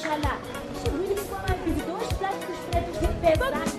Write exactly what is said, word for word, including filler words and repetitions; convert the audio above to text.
lá lá. Chegou com uma dois pratos pretos de pesados.